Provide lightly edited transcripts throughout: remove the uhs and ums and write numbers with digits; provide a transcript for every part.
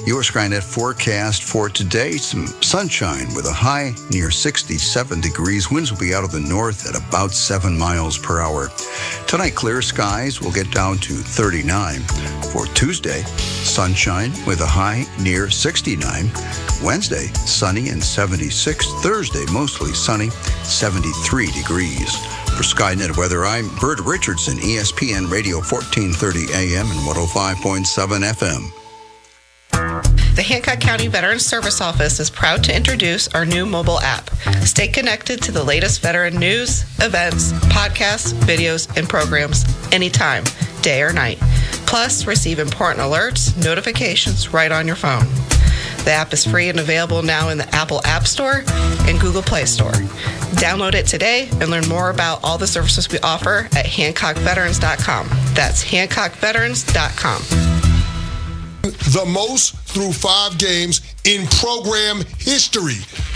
Your Skynet forecast for today, some sunshine with a high near 67 degrees. Winds will be out of the north at about 7 miles per hour. Tonight, clear skies will get down to 39. For Tuesday, sunshine with a high near 69. Wednesday, sunny and 76. Thursday, mostly sunny, 73 degrees. For Skynet Weather, I'm Bert Richardson, ESPN Radio 1430 AM and 105.7 FM. The Hancock County Veterans Service Office is proud to introduce our new mobile app. Stay connected to the latest veteran news, events, podcasts, videos, and programs anytime, day or night. Plus, receive important alerts, notifications right on your phone. The app is free and available now in the Apple App Store and Google Play Store. Download it today and learn more about all the services we offer at HancockVeterans.com. That's HancockVeterans.com. The most through 5 games in program history.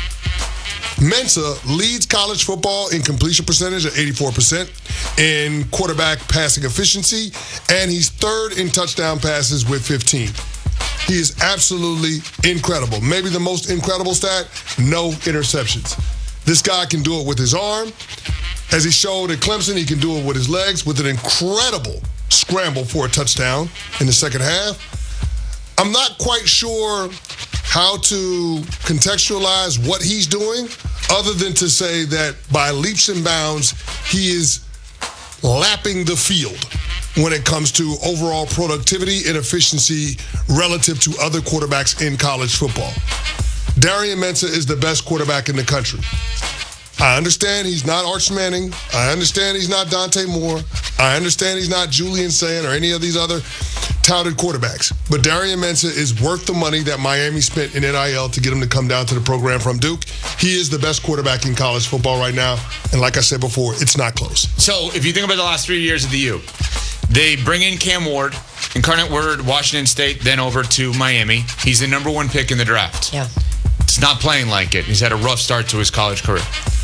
Mensa leads college football in completion percentage at 84%, in quarterback passing efficiency, and he's third in touchdown passes with 15. He is absolutely incredible. Maybe the most incredible stat, no interceptions. This guy can do it with his arm. As he showed at Clemson, he can do it with his legs with an incredible scramble for a touchdown in the second half. I'm not quite sure how to contextualize what he's doing other than to say that by leaps and bounds, he is lapping the field when it comes to overall productivity and efficiency relative to other quarterbacks in college football. Darian Mensah is the best quarterback in the country. I understand he's not Arch Manning. I understand he's not Dante Moore. I understand he's not Julian Sand or any of these other touted quarterbacks. But Darian Mensah is worth the money that Miami spent in NIL to get him to come down to the program from Duke. He is the best quarterback in college football right now. And like I said before, it's not close. So if you think about the last 3 years of the U, they bring in Cam Ward, Incarnate Word, Washington State, then over to Miami. He's the number 1 pick in the draft. Yeah. It's not playing like it. He's had a rough start to his college career.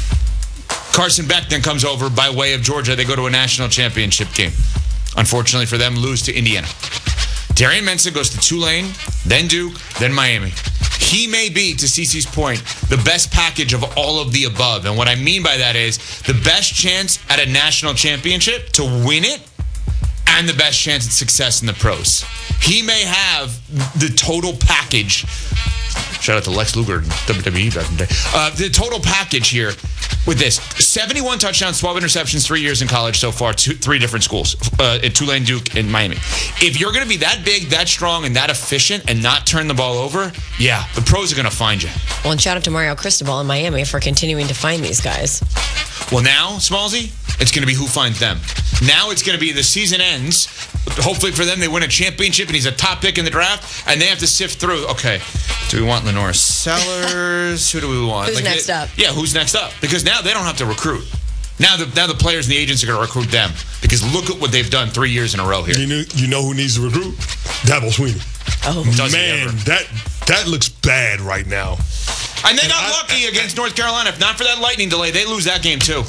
Carson Beck then comes over by way of Georgia. They go to a national championship game. Unfortunately for them, lose to Indiana. Darian Mensah goes to Tulane, then Duke, then Miami. He may be, to Cece's point, the best package of all of the above. And what I mean by that is the best chance at a national championship to win it and the best chance at success in the pros. He may have the total package. Shout out to Lex Luger and WWE back in the day. The total package here with this. 71 touchdowns, 12 interceptions, 3 years in college so far, 3 different schools, at Tulane, Duke, and Miami. If you're going to be that big, that strong, and that efficient and not turn the ball over, yeah, the pros are going to find you. Well, and shout out to Mario Cristobal in Miami for continuing to find these guys. Well, now, Smallsy, it's going to be who finds them. Now it's going to be the season ends. Hopefully for them, they win a championship, and he's a top pick in the draft, and they have to sift through, okay, do we want Lenore Sellers? Who do we want? Who's next up? Yeah, who's next up? Because now they don't have to recruit. Now the players and the agents are going to recruit them. Because look at what they've done 3 years in a row here. You know who needs to recruit? Dabo Swinney. Oh, man, that looks bad right now. And they got lucky against North Carolina. If not for that lightning delay, they lose that game too.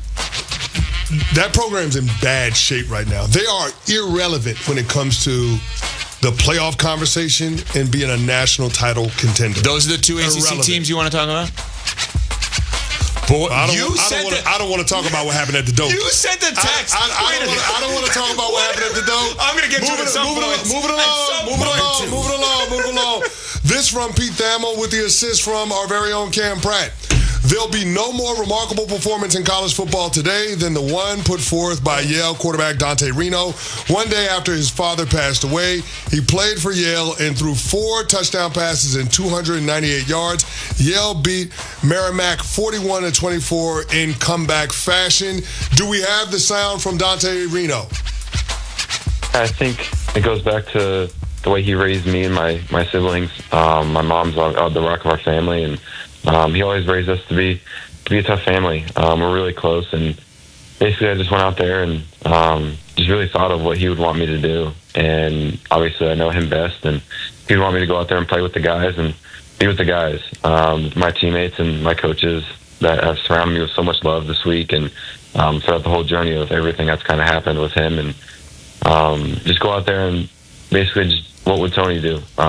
That program's in bad shape right now. They are irrelevant when it comes to the playoff conversation and being a national title contender. Those are the 2 ACC teams you want to talk about? Boy, I don't want to talk about what happened at the Dope. You sent the text. I don't want to talk about what happened at the Dope. I'm going to get you at some point. Move it along. This from Pete Thamel with the assist from our very own Cam Pratt. There'll be no more remarkable performance in college football today than the one put forth by Yale quarterback Dante Reno. One day after his father passed away, he played for Yale and threw 4 touchdown passes and 298 yards. Yale beat Merrimack 41-24 in comeback fashion. Do we have the sound from Dante Reno? I think it goes back to the way he raised me and my siblings. My mom's the rock of our family, and he always raised us to be a tough family. We're really close, and basically I just went out there and just really thought of what he would want me to do. And obviously I know him best, and he'd want me to go out there and play with the guys and be with the guys, my teammates and my coaches that have surrounded me with so much love this week and throughout the whole journey of everything that's kind of happened with him. And just go out there and basically just what would Tony do?